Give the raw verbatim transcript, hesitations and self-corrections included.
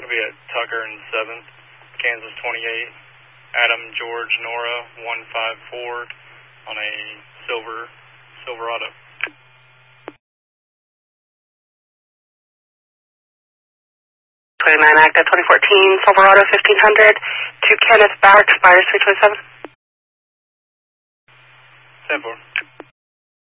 We'll be at Tucker and seventh, Kansas twenty-eight, Adam George Nora one five four on a silver Silverado. twenty-nine active, twenty fourteen Silverado fifteen hundred to Kenneth Bauer, expires three twenty-seven. ten four.